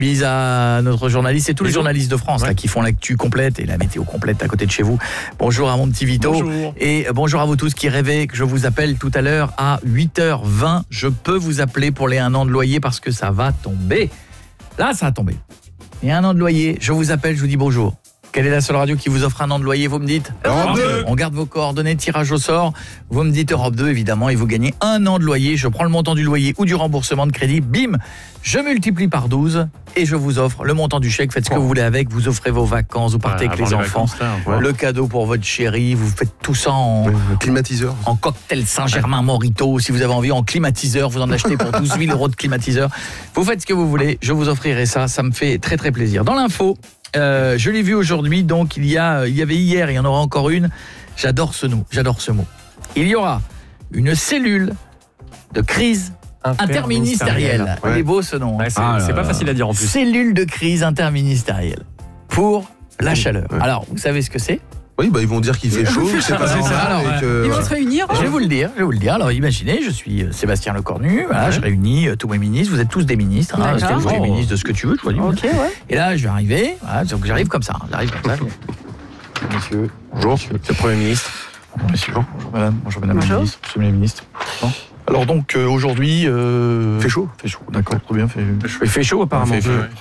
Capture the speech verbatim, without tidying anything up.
Bise à notre journaliste et tous les Bonjour. journalistes de France Ouais. là, qui font l'actu complète et la météo complète à côté de chez vous. Bonjour à mon petit Vito. Bonjour. Et bonjour à vous tous qui rêvez que je vous appelle tout à l'heure à huit heures vingt. Je peux vous appeler pour les un an de loyer parce que ça va tomber. Là, ça a tombé. Il y a un an de loyer, je vous appelle, je vous dis bonjour. Quelle est la seule radio qui vous offre un an de loyer, vous me dites Europe deux. On garde vos coordonnées, tirage au sort. Vous me dites Europe deux, évidemment, et vous gagnez un an de loyer. Je prends le montant du loyer ou du remboursement de crédit. Bim, je multiplie par douze et je vous offre le montant du chèque. Faites ce que vous voulez avec. Vous offrez vos vacances, vous partez Ouais, avec les avant enfants. vacances, là, ouais. Le cadeau pour votre chérie. Vous faites tout ça en, Ouais, le climatiseur. en cocktail Saint-Germain Morito. Si vous avez envie, en climatiseur. Vous en achetez pour douze mille euros de climatiseur. Vous faites ce que vous voulez. Je vous offrirai ça. Ça me fait très très plaisir. Dans l'info, Euh, je l'ai vu aujourd'hui, donc il y a, il y avait hier, il y en aura encore une. J'adore ce mot, j'adore ce mot. Il y aura une cellule de crise interministérielle. Ouais. Il est beau ce nom. hein. Ouais, c'est Ah là c'est pas là. facile à dire en plus. Cellule de crise interministérielle pour la chaleur. Ouais. Alors, vous savez ce que c'est ? Oui, bah ils vont dire qu'il fait chaud, que c'est pas C'est ça, normal alors, et que, Ils vont voilà. se réunir. Je vais vous le dire, je vais vous le dire. Alors imaginez, je suis euh, Sébastien Lecornu, voilà, je réunis euh, tous mes ministres, vous êtes tous des ministres, hein, D'accord. parce que vous êtes ministres de ce que tu veux, choisis. Ok, ouais. Et là, je vais arriver, voilà, donc j'arrive comme ça, j'arrive comme ça. Monsieur, bonjour, monsieur Le Premier ministre. monsieur, bonjour madame, bonjour madame la Bonjour. ministre, monsieur le ministre. Bon. Alors donc euh, aujourd'hui, euh... Fait chaud. fait chaud, d'accord, très bien, fait, Il fait chaud apparemment. fait, fait,